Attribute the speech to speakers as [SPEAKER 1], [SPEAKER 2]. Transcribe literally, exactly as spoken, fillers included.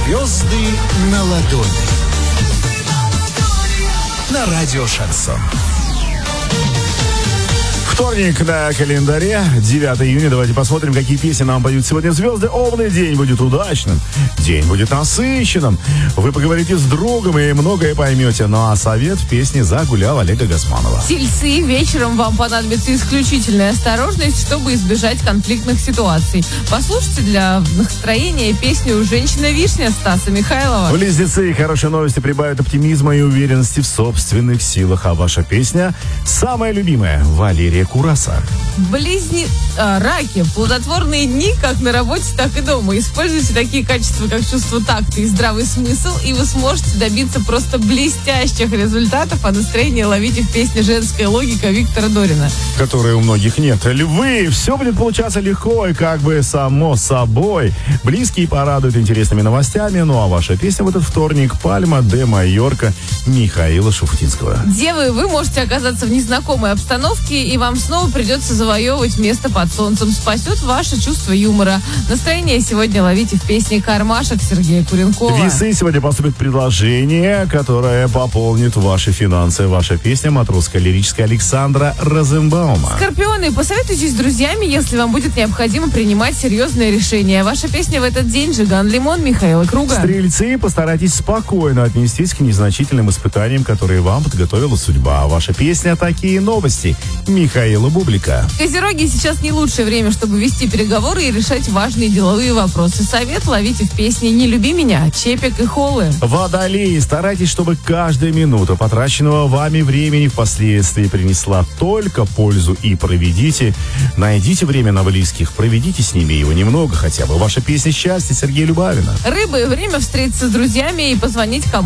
[SPEAKER 1] Звезды на ладони. На радио Шансон.
[SPEAKER 2] Вторник на календаре, девятого июня. Давайте посмотрим, какие песни нам поют сегодня звезды. Овны, день будет удачным, день будет насыщенным. Вы поговорите с другом и многое поймете. Ну а совет в песне «Загулял» Олега Газманова.
[SPEAKER 3] Тельцы, вечером вам понадобится исключительная осторожность, чтобы избежать конфликтных ситуаций. Послушайте для настроения песню «Женщина-вишня» Стаса Михайлова.
[SPEAKER 2] Близнецы, хорошие новости прибавят оптимизма и уверенности в собственных силах. А ваша песня самая любимая — Валерия Кураса.
[SPEAKER 3] Близни... А, раки. Плодотворные дни как на работе, так и дома. Используйте такие качества, как чувство такта и здравый смысл, и вы сможете добиться просто блестящих результатов, а настроение ловите в песне «Женская логика» Виктора Дорина.
[SPEAKER 2] Которой у многих нет. Львы, все будет получаться легко и как бы само собой. Близкие порадуют интересными новостями. Ну а ваша песня в этот вторник — «Пальма де Майорка» Михаила Шуфутинского.
[SPEAKER 3] Девы, вы можете оказаться в незнакомой обстановке, и вам снова придется завоевывать место под солнцем. Спасет ваше чувство юмора. Настроение сегодня ловите в песне «Кармашек» Сергея Куренкова.
[SPEAKER 2] Весы, сегодня поступит предложение, которое пополнит ваши финансы. Ваша песня матросская лирическая Александра Розенбаума.
[SPEAKER 3] Скорпионы, посоветуйтесь с друзьями, если вам будет необходимо принимать серьезные решения. Ваша песня в этот день «Жиган Лимон» Михаила Круга.
[SPEAKER 2] Стрельцы, постарайтесь спокойно отнестись к незначительным испытаниям, которые вам подготовила судьба. Ваша песня «Такие новости» Михаила Бублика.
[SPEAKER 3] Козероги, сейчас не лучшее время, чтобы вести переговоры и решать важные деловые вопросы. Совет ловите в песне «Не люби меня» Чепик и Холлы.
[SPEAKER 2] Водолеи, старайтесь, чтобы каждая минута потраченного вами времени впоследствии принесла только пользу, и проведите, найдите время на близких, проведите с ними его немного хотя бы. Ваша песня «Счастье» Сергея Любавина.
[SPEAKER 3] Рыбы, время встретиться с друзьями и позвонить кому